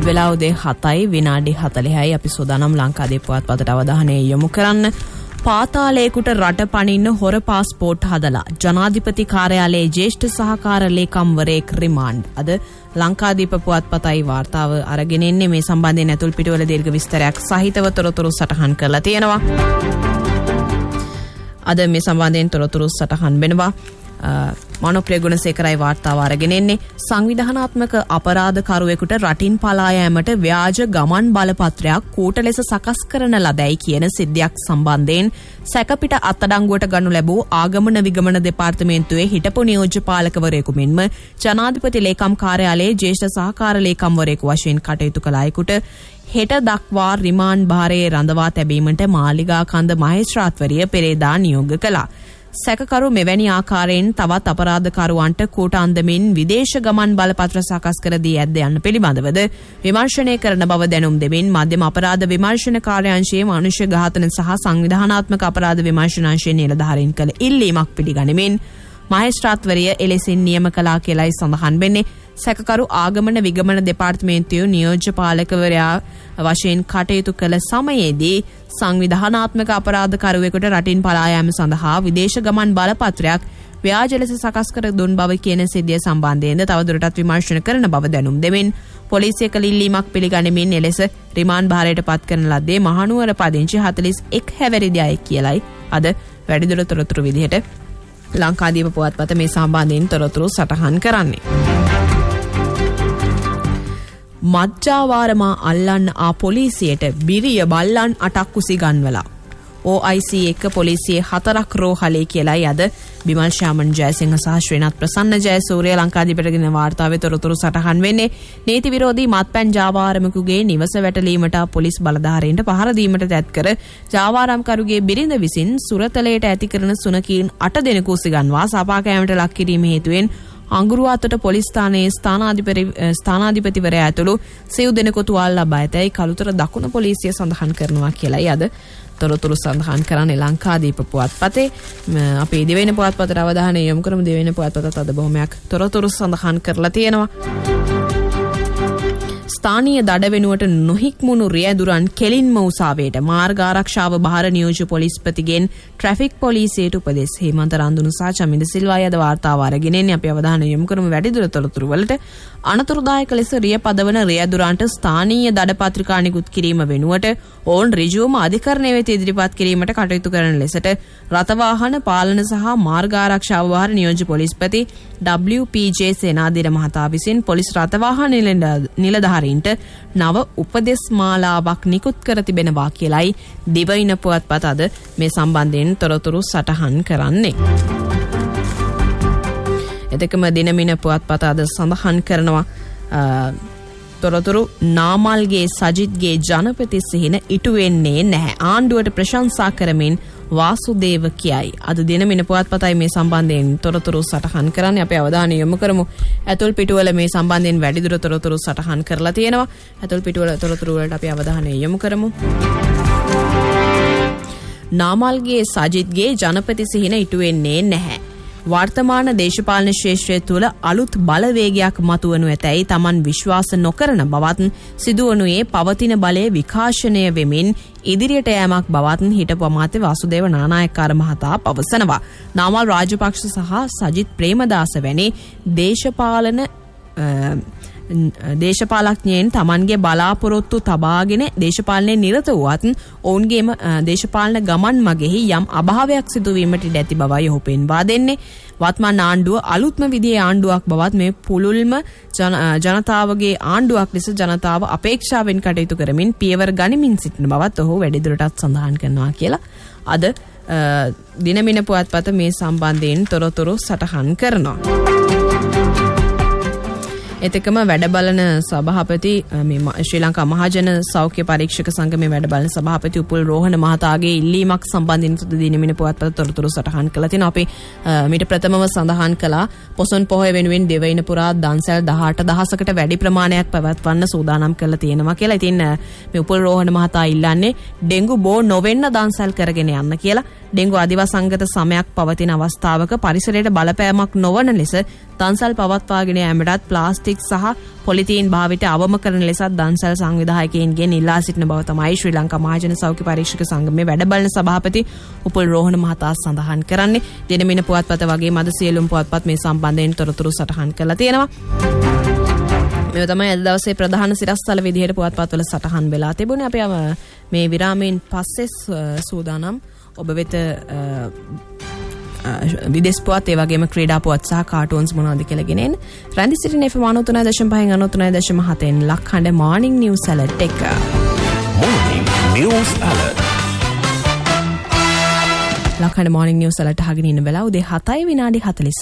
වෙලාව උදේ 7:40 අපි සෝදානම් ලංකාදීප පුවත්පතට අවධානය යොමු කරන්න. පාතාලයකට රට පනින්න හොර පාස්පෝර්ට් හදලා ජනාධිපති කාර්යාලයේ ජ්‍යෙෂ්ඨ සහකාර ලේකම්වරයෙක් රිමාන්ඩ්. අද ලංකාදීප පුවත්පතයි වාර්තාව අරගෙන ඉන්නේ. මේ සම්බන්ධයෙන් ඇතුල් පිටුවල දීර්ඝ විස්තරයක් සහිතව තොරතුරු සටහන් කරලා තියෙනවා. අද මේ සම්බන්ධයෙන් තොරතුරු සටහන් වෙනවා. මනෝප්‍රිය ගුණසේකරයි වාර්තාව අරගෙන එන්නේ. සංවිධානාත්මක අපරාධකරුවෙකුට රටින් පලා යාමට ව්‍යාජ ගමන් බලපත්‍රයක් කූට ලෙස සකස් කරන ලදැයි කියන සිද්ධියක් සම්බන්ධයෙන් සැකපිට අත්අඩංගුවට ගනු ලැබූ ආගමන විගමන දෙපාර්තමේන්තුවේ හිටපු නියෝජ්‍ය පාලකවරයෙකු මෙන්ම ජනාධිපති ලේකම් කාර්යාලයේ ජ්‍යෙෂ්ඨ සහකාර ලේකම්වරයෙකු වශයෙන් කටයුතු කළ අයෙකුට හෙට දක්වා රිමාන්ඩ් භාරයේ රඳවා තැබීමට මාලිගාකන්ද මහේස්ත්‍රාත්වරිය පෙරේදා නියෝග කළා. සැකකරු මෙවැනි ආකාරයෙන් තවත් අපරාධකරුවන්ට කූට අන්දමින් විදේශ ගමන් බලපත්‍ර සකස් කර දී ඇද්ද යන්න පිළිබඳවද විමර්ශනය කරන බව දැනුම් දෙමින් මධ්‍යම අපරාධ විමර්ශන කාර්යාංශයේ මනුෂ්‍ය ඝාතන සහ සංවිධානාත්මක අපරාධ විමර්ශනාංශයේ නිලධාරීන් කළ ඉල්ලීමක් පිළිගනිමින් මහේස්ත්‍රාත්වරිය එලෙසින් නියම කළා කියලායි සඳහන් වෙන්නේ. සැකකරු ආගමන විගමන දෙපාර්තමේන්තුවේ නියෝජ්‍ය පාලකවරයා වශයෙන් කටයුතු කළ සමයේදී සංවිධානාත්මක අපරාධකරුවෙකුට රටින් පලා යාම සඳහා විදේශ ගමන් බලපත්‍රයක් ව්‍යාජ ලෙස සකස් කර දුන් බව කියන සිද්ධිය සම්බන්ධයෙන්ද තවදුරටත් විමර්ශන කරන බව දැනුම් දෙමින් පොලිසිය කළ ඉල්ලීමක් පිළිගනිමින් එලෙස රිමාන්ඩ් භාරයට පත් කරන ලද්දේ මහනුවර පදිංචි 41 හැවිරිදි අයෙක් කියලයි අද වැඩිදුර තොරතුරු විදිහට ලංකාදීප පුවත්පත මේ සම්බන්ධයෙන් තොරතුරු සටහන් කරන්නේ. මජ්ජාවාරමා අල්ලන්න ආ පොලිසියට බිරිය බල්ලන් 8ක් කුසිගන්වලා OIC එක පොලිසියේ 4ක් රෝහලේ කියලායි අද බිමල් ශාමන් ජයසිංහ සහ ශ්‍රීනාත් ප්‍රසන්න ජයසූරිය ලංකාදීපටගෙන වාර්තාවේ තොරතුරු සටහන් වෙන්නේ. නීති විරෝධී මත්පැන් ජාවාරමකුගේ නිවස වැටලීමට පොලිස් බලධාරීන්ට පහර දීමට තැත් කර ජාවාරම්කරුගේ බිරිඳ විසින් සුරතලයට ඇති කරන සුනකීන් 8 දෙනෙකු කුසිගන්වා සපා කෑමට ලක් කිරීම හේතුවෙන් අඟුරුවාතොට පොලිස් ස්ථානයේ ස්ථානාධිපතිවරයා ඇතුළු සිව් දෙනෙකු තුවාල ලබා ඇතැයි කළුතර දකුණු පොලිසිය සඳහන් කරනවා කියලායි අද තොරතුරු සඳහන් කරන්නේ ලංකාදීප පුවත්පතේ. අපි දෙවෙනි පුවත්පතට අවධානය යොමු කරමු. දෙවෙනි පුවත්පතත් අද බොහොමයක් තොරතුරු සඳහන් කරලා තියෙනවා. ස්ථානීය දඩ වෙනුවට නොහික්මුණු රියදුරන් කෙලින්ම උසාවියට මාර්ග ආරක්ෂාව බහර නියෝජ්‍ය පොලිස්පතිගෙන් ට්‍රැෆික් පොලිසියට උපදෙස්. හේමන්ත රන්දුණු සහ චමින්ද සිල්වායි අද වාර්තාව අරගෙන එන්නේ. අපි අවධානය යොමු කරමු වැඩිදුර තොරතුරු වලට. අනතුරුදායක ලෙස රිය පදවන රියදුරන්ට ස්ථානීය දඩ පත්‍රිකා නිකුත් කිරීම වෙනුවට ඔවුන් ඍජුවම අධිකරණය වෙත ඉදිරිපත් කිරීමට කටයුතු කරන ලෙසට රථවාහන පාලන සහ මාර්ග ආරක්ෂාව බහර නියෝජ්‍ය පොලිස්පති WPJ සේනාධීර මහතා විසින් පොලිස් රථවාහන නිලධාරීන්ට නව උපදෙස් මාලාවක් නිකුත් කර තිබෙනවා කියලයි දිවයින පුවත්පත අද මේ සම්බන්ධයෙන් තොරතුරු සටහන් කරන්නේ. එතකම දිනමින පුවත්පත අද සඳහන් කරනවා තොරතුරු නාමල්ගේ සජිත්ගේ ජනපති සිහින ඉටු වෙන්නේ නැහැ. ආණ්ඩුවට ප්‍රශංසා කරමින් වාසුදේව කියයි. අද දිනමින පුවත්පතයි මේ සම්බන්ධයෙන් තොරතුරු සටහන් කරන්නේ. අපි අවධානය යොමු කරමු. ඇතුල් පිටුවල මේ සම්බන්ධයෙන් වැඩිදුර තොරතුරු සටහන් කරලා තියෙනවා. ඇතුල් පිටුවල තොරතුරු වලට අපි අවධානය යොමු කරමු. නාමල්ගේ සජිත්ගේ ජනපති සිහින ඉටු වෙන්නේ නැහැ. වර්තමාන දේශපාලන ශේෂ්ත්‍රය තුළ අලුත් බලවේගයක් මතුවනු ඇතැයි තමන් විශ්වාස නොකරන බවත් සිදුවනුයේ පවතින බලය විකාශනය වෙමින් ඉදිරියට යෑමක් බවත් හිටපු අමාත්‍ය වාසුදේව නානායක්කාර මහතා පවසනවා. නාමල් රාජපක්ෂ සහ සජිත් ප්‍රේමදාස වැනි දේශපාලඥයන් තමන්ගේ බලාපොරොත්තු තබාගෙන දේශපාලනයේ නිරත වුවත් ඔවුන්ගේම දේශපාලන ගමන් මගෙහි යම් අභාවයක් සිදුවීමට ඉඩ ඇති බවයි ඔහු පෙන්වා දෙන්නේ. වත්මන් ආණ්ඩුව අලුත්ම විදිහේ ආණ්ඩුවක් බවත් මේ පුළුල්ම ජනතාවගේ ආණ්ඩුවක් ලෙස ජනතාව අපේක්ෂාවෙන් කටයුතු කරමින් පියවර ගනිමින් සිටින බවත් ඔහු වැඩිදුරටත් සඳහන් කරනවා කියලා අද දිනමින පුවත්පත මේ සම්බන්ධයෙන් තොරතුරු සටහන් කරනවා. එතකම වැඩබලන සභාපති ශ්‍රී ලංකා මහජන සෞඛ්‍ය පරීක්ෂක සංගමේ වැඩබලන සභාපති උපුල් රෝහණ මහතාගේ ඉල්ලීමක් සම්බන්ධයෙන් දිනමින පුවත්පත තොරතුරු සටහන් කළා තියෙනවා. අපි මීට ප්‍රථමව සඳහන් කළා පොසොන් පොහොය වෙනුවෙන් දෙවයින පුරා දන්සැල් 18000කට වැඩි ප්‍රමාණයක් පැවැත්වන්න සූදානම් කරලා තියෙනවා කියලා. ඉතින් මේ උපුල් රෝහණ මහතා ඉල්ලන්නේ ඩෙන්ගු බෝ නොවෙන්න දන්සැල් කරගෙන යන්න කියලා. ඩෙන්ගු අදිවසංගත සමයක් පවතින අවස්ථාවක පරිසරයට බලපෑමක් නොවන ලෙස දන්සල් පවත්වාගෙන යාමටත් ප්ලාස්ටික් සහ පොලිතීන් භාවිතය අවම කරන ලෙසත් දන්සල් සංවිධායකයින්ගෙන් ඉල්ලා සිටින බව තමයි ශ්‍රී ලංකා මහජන සෞඛ්‍ය පරීක්ෂක සංගමයේ වැඩබලන සභාපති උපුල් රෝහණ මහතා සඳහන් කරන්නේ. දිනමින පුවත්පත වගේම අද සියලුම පුවත්පත් මේ සම්බන්ධයෙන් තොරතුරු සටහන් කරලා තියෙනවා. මේ තමයි අද දවසේ ප්‍රධාන සිරස්තල විදිහට පුවත්පත්වල සටහන් වෙලා තිබුණේ. අපි මේ විරාමයෙන් පස්සේ සූදානම් ඔබ වෙත විදේශ පුවත් ඒ වගේම ක්‍රීඩා පුවත් සහ කාටුන්ස් මොනවද කියලා ගෙනෙන්න. රැඳි සිටින FM 93.5 93.7 ලක්හඬ මාර්නිං නිවුස් ඇලර්ට් එක. Morning News Alert. ලක්හඬ මාර්නිං news alert අහගෙන ඉන්න වෙලාව උදේ 7:40